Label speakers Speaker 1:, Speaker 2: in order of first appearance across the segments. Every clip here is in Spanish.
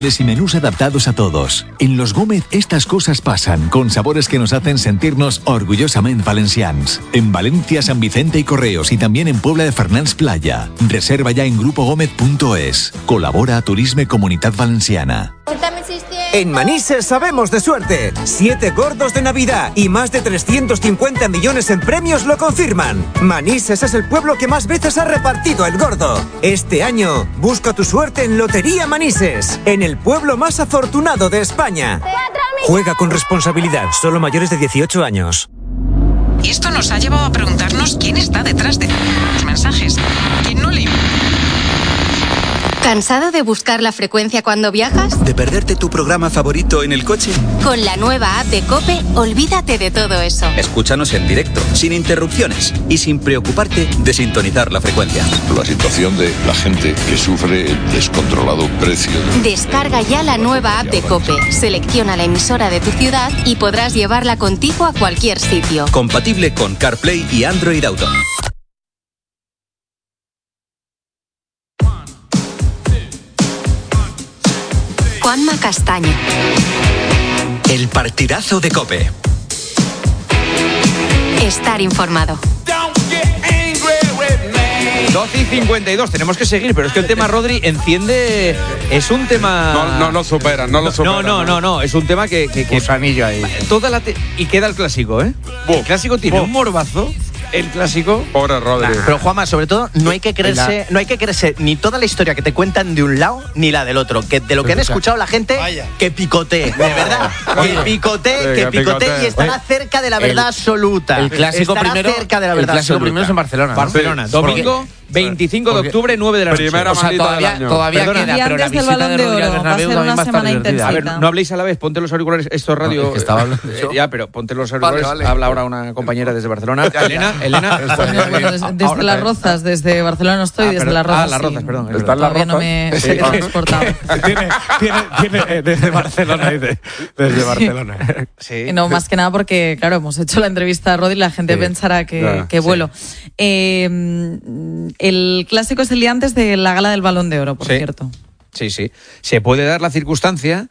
Speaker 1: Y menús adaptados a todos. En Los Gómez estas cosas pasan, con sabores que nos hacen sentirnos orgullosamente valencians. En Valencia, San Vicente y Correos, y también en Puebla de Fernans Playa. Reserva ya en grupogomez.es. Colabora a Turisme Comunitat Valenciana.
Speaker 2: En Manises sabemos de suerte. 7 gordos de Navidad y más de 350 millones en premios lo confirman. Manises es el pueblo que más veces ha repartido el gordo. Este año, busca tu suerte en Lotería Manises, en el pueblo más afortunado de España. Juega con responsabilidad, solo mayores de 18 años.
Speaker 3: Y esto nos ha llevado a preguntarnos quién está detrás de los mensajes. ¿Quién no le...
Speaker 4: ¿Cansado de buscar la frecuencia cuando viajas?
Speaker 5: ¿De perderte tu programa favorito en el coche?
Speaker 4: Con la nueva app de COPE, olvídate de todo eso.
Speaker 5: Escúchanos en directo, sin interrupciones y sin preocuparte de sintonizar la frecuencia.
Speaker 6: La situación de la gente que sufre el descontrolado precio.
Speaker 4: Descarga ya la nueva app de COPE, selecciona la emisora de tu ciudad y podrás llevarla contigo a cualquier sitio.
Speaker 5: Compatible con CarPlay y Android Auto.
Speaker 4: Juanma Castaño.
Speaker 5: El partidazo de COPE.
Speaker 4: Estar informado.
Speaker 7: 12:52, tenemos que seguir, pero es que el tema Rodri enciende. Es un tema.
Speaker 8: No lo superan.
Speaker 7: No, es un tema que
Speaker 8: Gusanillo ahí.
Speaker 7: Y queda el clásico, ¿eh? El clásico tiene un morbazo. El clásico.
Speaker 8: Pobre Rodri.
Speaker 9: Pero Juanma, sobre todo, no hay que creerse ni toda la historia que te cuentan de un lado ni la del otro. Que de lo que han escuchado la gente, que picotee, de verdad. Que picotee y estará cerca de la verdad absoluta.
Speaker 10: El clásico primero.
Speaker 9: Cerca de la verdad
Speaker 10: el clásico primero es en Barcelona.
Speaker 7: Barcelona, domingo 25 de octubre, 9 de la noche.
Speaker 8: Primera manita del año.
Speaker 10: Todavía queda, pero la visita de Rodri al Bernabéu también va a estar divertida.
Speaker 7: A ver, no habléis a la vez, ponte los auriculares. Esto es radio.
Speaker 10: Es que estaba hablando
Speaker 7: ya, pero ponte los auriculares.
Speaker 10: Vale.
Speaker 7: Habla ahora una compañera desde Barcelona. Elena.
Speaker 11: Desde Las Rozas, desde Barcelona no estoy, desde Las Rozas.
Speaker 7: Las Rozas, perdón.
Speaker 8: ¿Están Las
Speaker 11: Todavía
Speaker 8: Rozas?
Speaker 11: no me he transportado.
Speaker 8: Tiene desde Barcelona, dice. Desde Barcelona.
Speaker 7: Sí.
Speaker 11: No, más que nada porque, claro, hemos hecho la entrevista a Rodri y la gente pensará que vuelo. El clásico es el día antes de la gala del Balón de Oro, por cierto.
Speaker 7: Sí. Se puede dar la circunstancia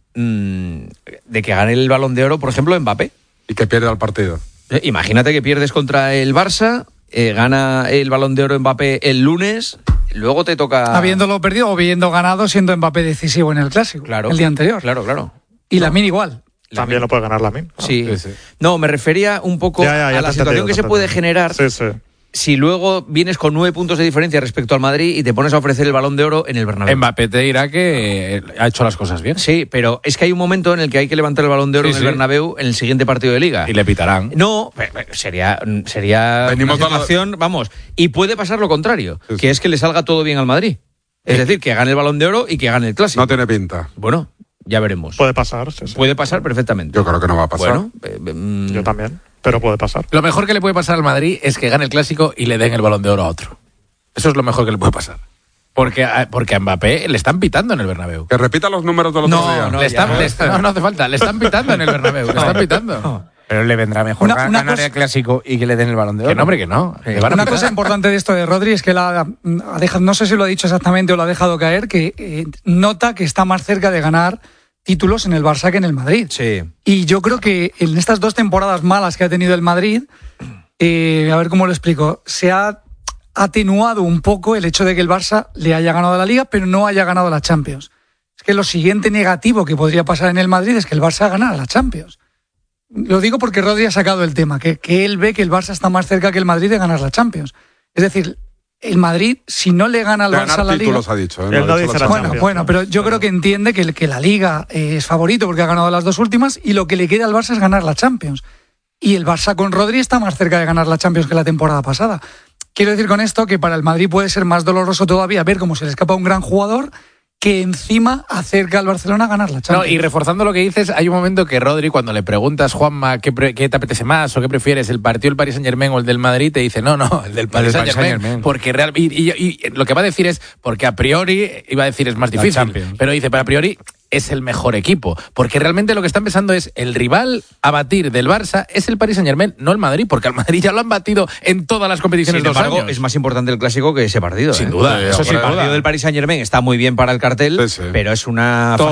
Speaker 7: de que gane el Balón de Oro, por ejemplo, Mbappé.
Speaker 8: Y que pierda el partido.
Speaker 7: Imagínate que pierdes contra el Barça, gana el Balón de Oro Mbappé el lunes, luego te toca...
Speaker 12: Habiéndolo perdido o habiendo ganado, siendo Mbappé decisivo en el clásico, el día anterior.
Speaker 7: Claro.
Speaker 12: Y Lamine igual.
Speaker 13: También lo puede ganar Lamine.
Speaker 7: Sí. No, me refería un poco a la situación que se puede generar si luego vienes con 9 puntos de diferencia respecto al Madrid y te pones a ofrecer el Balón de Oro en el Bernabéu.
Speaker 10: Mbappé te dirá que ha hecho las cosas bien.
Speaker 7: Sí, pero es que hay un momento en el que hay que levantar el Balón de Oro en el Bernabéu en el siguiente partido de Liga.
Speaker 10: Y le pitarán.
Speaker 7: No, sería una situación, vamos, y puede pasar lo contrario, que es que le salga todo bien al Madrid. Es decir, que gane el Balón de Oro y que gane el clásico.
Speaker 8: No tiene pinta.
Speaker 7: Bueno, ya veremos.
Speaker 13: Puede pasar.
Speaker 7: Puede pasar perfectamente.
Speaker 8: Yo creo que no va a pasar.
Speaker 7: Bueno,
Speaker 13: yo también, pero puede pasar.
Speaker 10: Lo mejor que le puede pasar al Madrid es que gane el clásico y le den el Balón de Oro a otro. Eso es lo mejor que le puede pasar. Porque a Mbappé le están pitando en el Bernabéu.
Speaker 8: Que repita los números de los otros días.
Speaker 10: No hace falta. Le están pitando en el Bernabéu. Le están pitando.
Speaker 9: Pero le vendrá mejor ganar el clásico y que le den el Balón de Oro.
Speaker 10: Que no, hombre, que no.
Speaker 12: Una cosa importante de esto de Rodri es que ha dejado, no sé si lo ha dicho exactamente o lo ha dejado caer, que nota que está más cerca de ganar títulos en el Barça que en el Madrid.
Speaker 7: Sí.
Speaker 12: Y yo creo que en estas 2 temporadas malas que ha tenido el Madrid, a ver cómo lo explico, se ha atenuado un poco el hecho de que el Barça le haya ganado la Liga, pero no haya ganado la Champions. Es que lo siguiente negativo que podría pasar en el Madrid es que el Barça ganara la Champions. Lo digo porque Rodri ha sacado el tema, que él ve que el Barça está más cerca que el Madrid de ganar la Champions. Es decir, el Madrid, si no le gana al Barça la Liga...
Speaker 8: ha dicho.
Speaker 12: Bueno, pero yo creo que entiende que la Liga es favorito porque ha ganado las 2 últimas y lo que le queda al Barça es ganar la Champions. Y el Barça con Rodri está más cerca de ganar la Champions que la temporada pasada. Quiero decir con esto que para el Madrid puede ser más doloroso todavía ver cómo se le escapa un gran jugador que encima acerca al Barcelona a ganar la Champions.
Speaker 10: No, y reforzando lo que dices, hay un momento que Rodri, cuando le preguntas, Juanma, ¿qué te apetece más o qué prefieres, el partido del Paris Saint-Germain o el del Madrid? Te dice, no, el del Paris Saint-Germain. Porque y lo que va a decir es, porque a priori, iba a decir es más difícil, pero dice, pero a priori es el mejor equipo, porque realmente lo que están pensando es el rival a batir del Barça es el Paris Saint-Germain, no el Madrid, porque al Madrid ya lo han batido en todas las competiciones.
Speaker 7: Sin embargo, es más importante el clásico que ese partido.
Speaker 10: Sin duda.
Speaker 7: Eso sí, el partido del Paris Saint-Germain está muy bien para el cartel, pero es una